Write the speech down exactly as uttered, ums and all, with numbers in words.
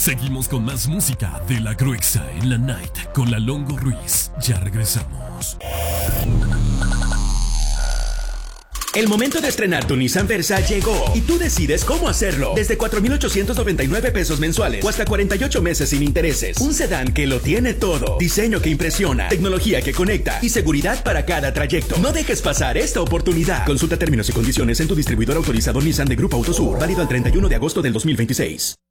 Seguimos con más música de La Gruexa en la Night con la Longo Ruiz. Ya regresamos. El momento de estrenar tu Nissan Versa llegó y tú decides cómo hacerlo. Desde cuatro mil ochocientos noventa y nueve pesos mensuales o hasta cuarenta y ocho meses sin intereses. Un sedán que lo tiene todo. Diseño que impresiona, tecnología que conecta y seguridad para cada trayecto. No dejes pasar esta oportunidad. Consulta términos y condiciones en tu distribuidor autorizado Nissan de Grupo Autosur. Válido al treinta y uno de agosto del dos mil veintiséis.